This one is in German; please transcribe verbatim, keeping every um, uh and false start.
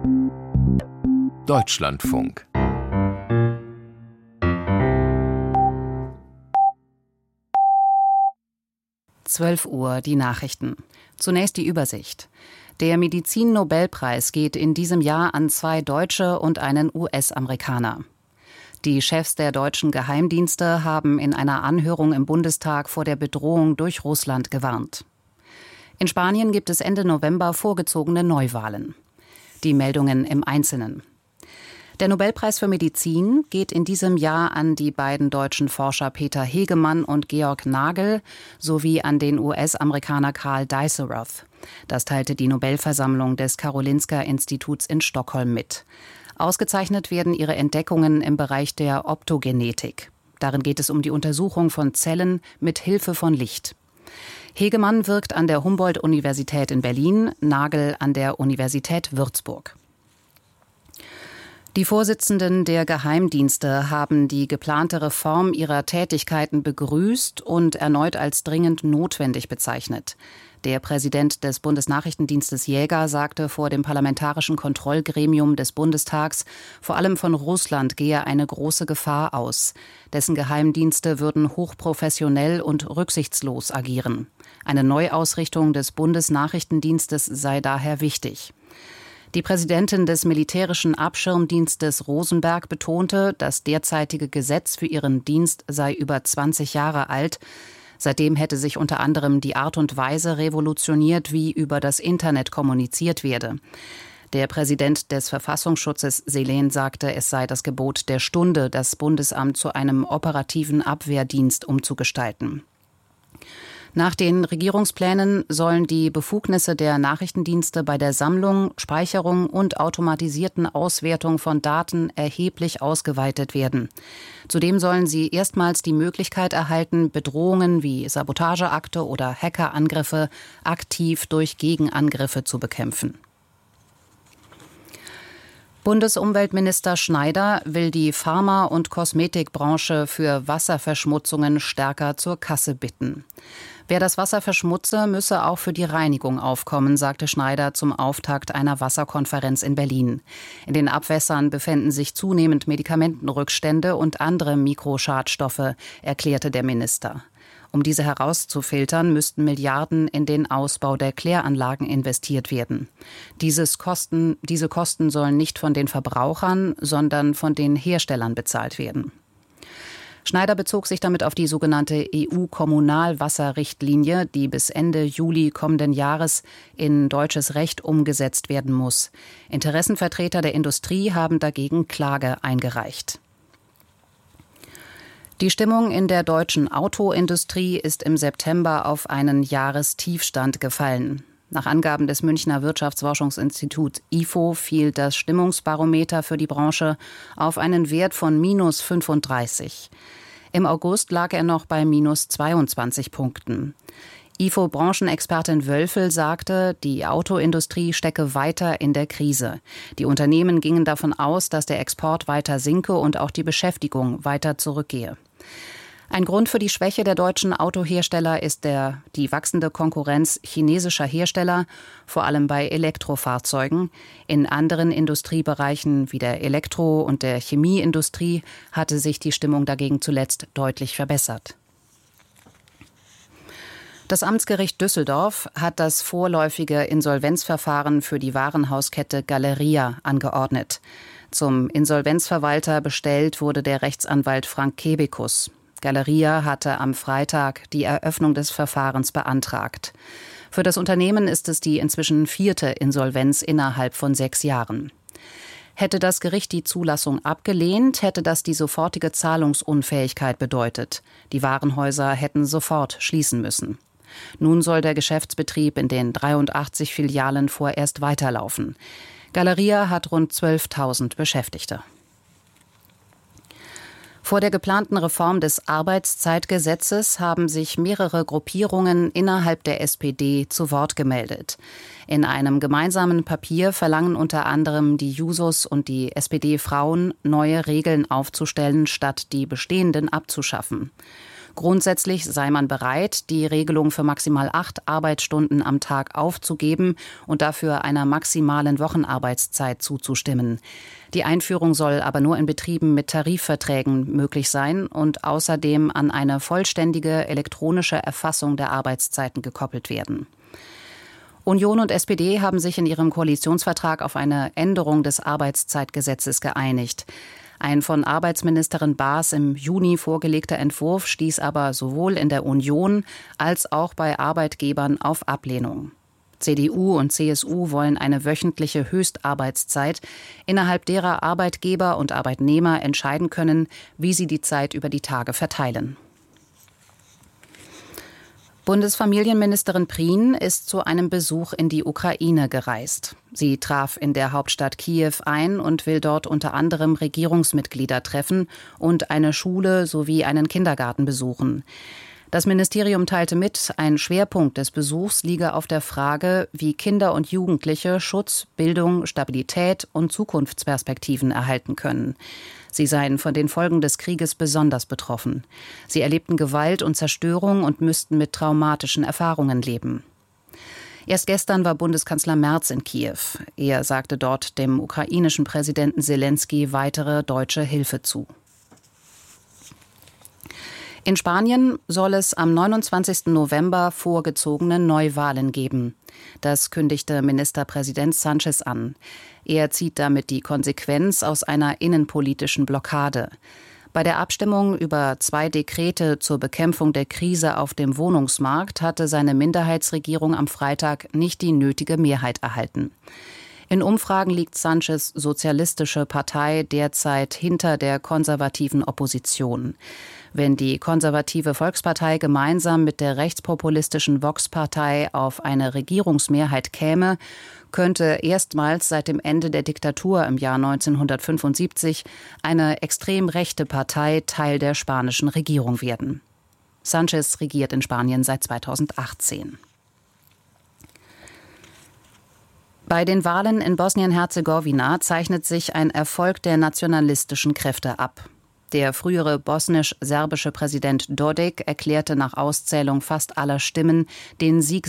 Deutschlandfunk. zwölf Uhr, die Nachrichten. Zunächst die Übersicht. Der Medizin-Nobelpreis geht in diesem Jahr an zwei Deutsche und einen U S-Amerikaner. Die Chefs der deutschen Geheimdienste haben in einer Anhörung im Bundestag vor der Bedrohung durch Russland gewarnt. In Spanien gibt es Ende November vorgezogene Neuwahlen. Die Meldungen im Einzelnen. Der Nobelpreis für Medizin geht in diesem Jahr an die beiden deutschen Forscher Peter Hegemann und Georg Nagel sowie an den U S-Amerikaner Karl Dijsselroth. Das teilte die Nobelversammlung des Karolinska-Instituts in Stockholm mit. Ausgezeichnet werden ihre Entdeckungen im Bereich der Optogenetik. Darin geht es um die Untersuchung von Zellen mit Hilfe von Licht. Hegemann wirkt an der Humboldt-Universität in Berlin, Nagel an der Universität Würzburg. Die Vorsitzenden der Geheimdienste haben die geplante Reform ihrer Tätigkeiten begrüßt und erneut als dringend notwendig bezeichnet. Der Präsident des Bundesnachrichtendienstes Jäger sagte vor dem Parlamentarischen Kontrollgremium des Bundestags, vor allem von Russland gehe eine große Gefahr aus. Dessen Geheimdienste würden hochprofessionell und rücksichtslos agieren. Eine Neuausrichtung des Bundesnachrichtendienstes sei daher wichtig. Die Präsidentin des militärischen Abschirmdienstes Rosenberg betonte, das derzeitige Gesetz für ihren Dienst sei über zwanzig Jahre alt. Seitdem hätte sich unter anderem die Art und Weise revolutioniert, wie über das Internet kommuniziert werde. Der Präsident des Verfassungsschutzes Selen sagte, es sei das Gebot der Stunde, das Bundesamt zu einem operativen Abwehrdienst umzugestalten. Nach den Regierungsplänen sollen die Befugnisse der Nachrichtendienste bei der Sammlung, Speicherung und automatisierten Auswertung von Daten erheblich ausgeweitet werden. Zudem sollen sie erstmals die Möglichkeit erhalten, Bedrohungen wie Sabotageakte oder Hackerangriffe aktiv durch Gegenangriffe zu bekämpfen. Bundesumweltminister Schneider will die Pharma- und Kosmetikbranche für Wasserverschmutzungen stärker zur Kasse bitten. Wer das Wasser verschmutze, müsse auch für die Reinigung aufkommen, sagte Schneider zum Auftakt einer Wasserkonferenz in Berlin. In den Abwässern befänden sich zunehmend Medikamentenrückstände und andere Mikroschadstoffe, erklärte der Minister. Um diese herauszufiltern, müssten Milliarden in den Ausbau der Kläranlagen investiert werden. Dieses Kosten, diese Kosten sollen nicht von den Verbrauchern, sondern von den Herstellern bezahlt werden. Schneider bezog sich damit auf die sogenannte E U-Kommunalwasserrichtlinie, die bis Ende Juli kommenden Jahres in deutsches Recht umgesetzt werden muss. Interessenvertreter der Industrie haben dagegen Klage eingereicht. Die Stimmung in der deutschen Autoindustrie ist im September auf einen Jahrestiefstand gefallen. Nach Angaben des Münchner Wirtschaftsforschungsinstituts I F O fiel das Stimmungsbarometer für die Branche auf einen Wert von minus fünfunddreißig. Im August lag er noch bei minus zweiundzwanzig Punkten. I F O-Branchenexpertin Wölfel sagte, die Autoindustrie stecke weiter in der Krise. Die Unternehmen gingen davon aus, dass der Export weiter sinke und auch die Beschäftigung weiter zurückgehe. Ein Grund für die Schwäche der deutschen Autohersteller ist der, die wachsende Konkurrenz chinesischer Hersteller, vor allem bei Elektrofahrzeugen. In anderen Industriebereichen wie der Elektro- und der Chemieindustrie hatte sich die Stimmung dagegen zuletzt deutlich verbessert. Das Amtsgericht Düsseldorf hat das vorläufige Insolvenzverfahren für die Warenhauskette Galeria angeordnet. Zum Insolvenzverwalter bestellt wurde der Rechtsanwalt Frank Kebekus. Galeria hatte am Freitag die Eröffnung des Verfahrens beantragt. Für das Unternehmen ist es die inzwischen vierte Insolvenz innerhalb von sechs Jahren. Hätte das Gericht die Zulassung abgelehnt, hätte das die sofortige Zahlungsunfähigkeit bedeutet. Die Warenhäuser hätten sofort schließen müssen. Nun soll der Geschäftsbetrieb in den dreiundachtzig Filialen vorerst weiterlaufen. Galeria hat rund zwölftausend Beschäftigte. Vor der geplanten Reform des Arbeitszeitgesetzes haben sich mehrere Gruppierungen innerhalb der S P D zu Wort gemeldet. In einem gemeinsamen Papier verlangen unter anderem die Jusos und die S P D-Frauen, neue Regeln aufzustellen, statt die bestehenden abzuschaffen. Grundsätzlich sei man bereit, die Regelung für maximal acht Arbeitsstunden am Tag aufzugeben und dafür einer maximalen Wochenarbeitszeit zuzustimmen. Die Einführung soll aber nur in Betrieben mit Tarifverträgen möglich sein und außerdem an eine vollständige elektronische Erfassung der Arbeitszeiten gekoppelt werden. Union und S P D haben sich in ihrem Koalitionsvertrag auf eine Änderung des Arbeitszeitgesetzes geeinigt. Ein von Arbeitsministerin Baas im Juni vorgelegter Entwurf stieß aber sowohl in der Union als auch bei Arbeitgebern auf Ablehnung. C D U und C S U wollen eine wöchentliche Höchstarbeitszeit, innerhalb derer Arbeitgeber und Arbeitnehmer entscheiden können, wie sie die Zeit über die Tage verteilen. Bundesfamilienministerin Prien ist zu einem Besuch in die Ukraine gereist. Sie traf in der Hauptstadt Kiew ein und will dort unter anderem Regierungsmitglieder treffen und eine Schule sowie einen Kindergarten besuchen. Das Ministerium teilte mit, ein Schwerpunkt des Besuchs liege auf der Frage, wie Kinder und Jugendliche Schutz, Bildung, Stabilität und Zukunftsperspektiven erhalten können. Sie seien von den Folgen des Krieges besonders betroffen. Sie erlebten Gewalt und Zerstörung und müssten mit traumatischen Erfahrungen leben. Erst gestern war Bundeskanzler Merz in Kiew. Er sagte dort dem ukrainischen Präsidenten Selenskyj weitere deutsche Hilfe zu. In Spanien soll es am neunundzwanzigsten November vorgezogene Neuwahlen geben. Das kündigte Ministerpräsident Sánchez an. Er zieht damit die Konsequenz aus einer innenpolitischen Blockade. Bei der Abstimmung über zwei Dekrete zur Bekämpfung der Krise auf dem Wohnungsmarkt hatte seine Minderheitsregierung am Freitag nicht die nötige Mehrheit erhalten. In Umfragen liegt Sánchez' sozialistische Partei derzeit hinter der konservativen Opposition. Wenn die konservative Volkspartei gemeinsam mit der rechtspopulistischen Vox-Partei auf eine Regierungsmehrheit käme, könnte erstmals seit dem Ende der Diktatur im Jahr neunzehnhundertfünfundsiebzig eine extrem rechte Partei Teil der spanischen Regierung werden. Sánchez regiert in Spanien seit zweitausendachtzehn. Bei den Wahlen in Bosnien-Herzegowina zeichnet sich ein Erfolg der nationalistischen Kräfte ab. Der frühere bosnisch-serbische Präsident Dodik erklärte nach Auszählung fast aller Stimmen den Sieg